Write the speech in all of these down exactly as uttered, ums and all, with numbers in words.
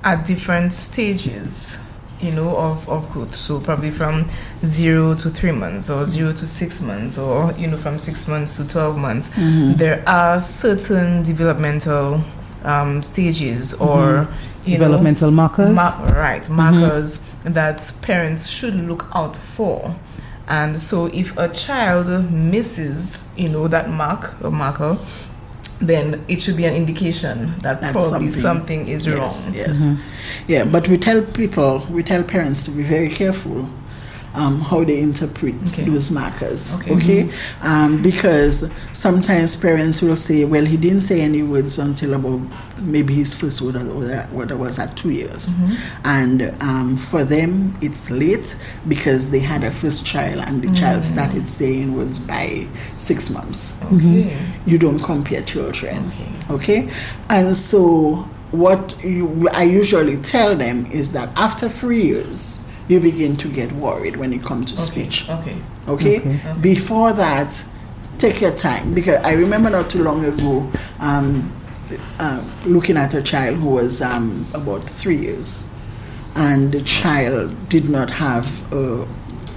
at different stages, you know, of, of growth. So probably from zero to three months or zero to six months or, you know, from six months to twelve months. Mm-hmm. There are certain developmental um, stages or, mm-hmm. you developmental know, markers. Ma- right, markers mm-hmm. that parents should look out for. And so if a child misses, you know, that mark or marker, then it should be an indication that That's probably something, something is yes, wrong. Yes, mm-hmm. yeah. But we tell people, we tell parents to be very careful um, how they interpret okay. those markers. Okay, okay? Mm-hmm. Um, because sometimes parents will say, "Well, he didn't say any words until about maybe his first word, what was at two years," mm-hmm. and um, for them it's late because they had a first child and the mm-hmm. child started saying words by six months. Okay, mm-hmm. you don't compare children. Okay, okay? And so what you, I usually tell them is that after three years. You begin to get worried when it comes to okay. speech. Okay. okay. Okay. Okay. Before that, take your time. Because I remember not too long ago um, uh, looking at a child who was um, about three years. And the child did not have a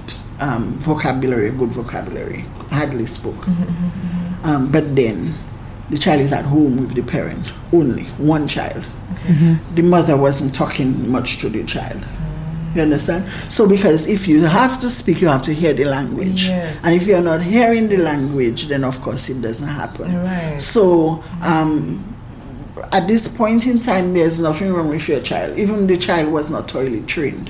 um, vocabulary, a good vocabulary, hardly spoke. Mm-hmm, mm-hmm. Um, but then the child is at home with the parent, only one child. Okay. Mm-hmm. The mother wasn't talking much to the child. You understand? So because if you have to speak, you have to hear the language. Yes. And if you're not hearing the language, then of course it doesn't happen. Right. So um, at this point in time, there's nothing wrong with your child. Even the child was not toilet trained.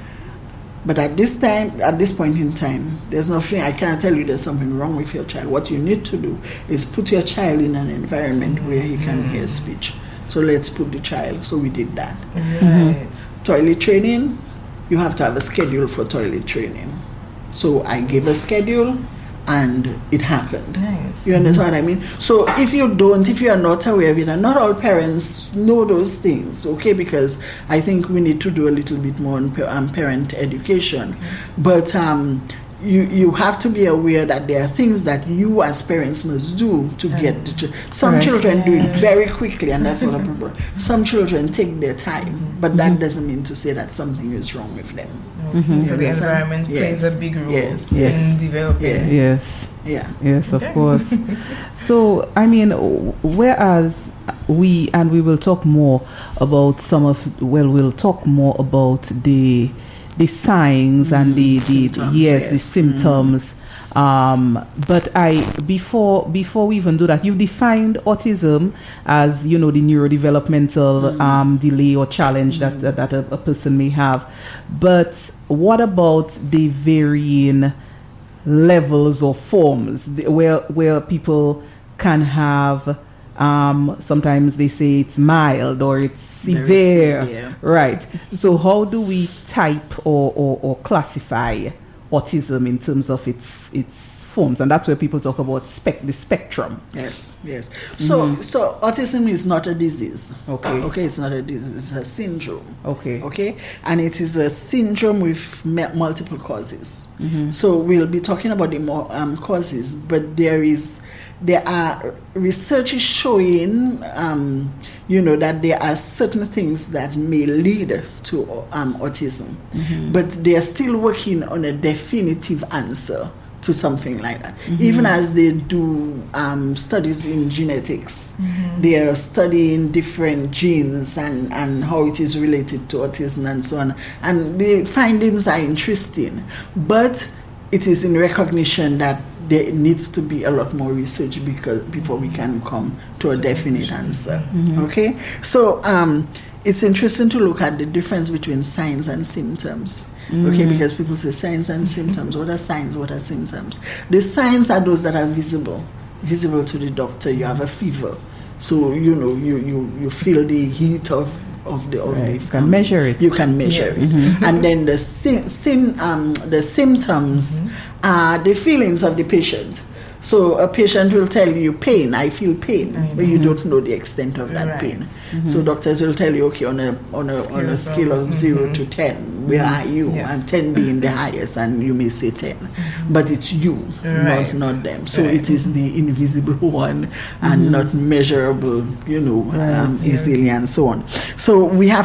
But at this time, at this point in time, there's nothing, I can't tell you there's something wrong with your child. What you need to do is put your child in an environment where he can mm-hmm. hear speech. So let's put the child. So we did that. Right. Mm-hmm. Toilet training. You have to have a schedule for toilet training. So I gave a schedule and it happened. Nice. You understand what I mean? So if you don't, if you are not aware of it, and not all parents know those things, okay, because I think we need to do a little bit more on um, parent education. Mm-hmm. But um, you you have to be aware that there are things that you as parents must do to mm-hmm. get the ch- some right. children do it very quickly, and that's not a problem. Some children take their time, mm-hmm. but that mm-hmm. doesn't mean to say that something is wrong with them. Mm-hmm. So the environment yes. plays a big role yes. in yes. developing. Yeah. Yes. Yeah. Yes, of course. So, I mean, whereas we, and we will talk more about some of, well, we'll talk more about the the signs mm, and the, the, the yes, yes, the symptoms. Mm. Um, but I before before we even do that, you've defined autism as, you know, the neurodevelopmental mm. um, delay or challenge mm. that that a, a person may have. But what about the varying levels or forms where where people can have? Um, sometimes they say it's mild or it's severe. severe. Right. So how do we type or, or, or classify autism in terms of its its forms? And that's where people talk about spec the spectrum. Yes, yes. So mm-hmm. so autism is not a disease. Okay. Okay, it's not a disease, it's a syndrome. Okay. Okay. And it is a syndrome with m- multiple causes. Mm-hmm. So we'll be talking about the more um, causes, but there is There are research showing, um, you know, that there are certain things that may lead to um, autism, mm-hmm. but they are still working on a definitive answer to something like that. Mm-hmm. Even as they do um, studies in genetics, mm-hmm. they are studying different genes and, and how it is related to autism and so on. And the findings are interesting, but it is in recognition that there needs to be a lot more research because before we can come to a definite answer. Mm-hmm. Okay, so um, it's interesting to look at the difference between signs and symptoms. Mm-hmm. Okay, because people say signs and symptoms. What are signs? What are symptoms? The signs are those that are visible, visible to the doctor. You have a fever, so you know you you, you feel the heat of. Of the, of right. the, you can um, measure it. You can measure yes. it, mm-hmm. and then the sim, sim, um, the symptoms mm-hmm. are the feelings of the patient. So a patient will tell you pain. I feel pain, mm-hmm. but you don't know the extent of that right. pain. Mm-hmm. So doctors will tell you, okay, on a on a scale on a scale of, of zero mm-hmm. to ten, where mm-hmm. are you? Yes. And ten being the highest, and you may say ten, mm-hmm. but it's you, right. not not them. So right. it is the invisible one and mm-hmm. not measurable, you know, right. um, yes. easily and so on. So we have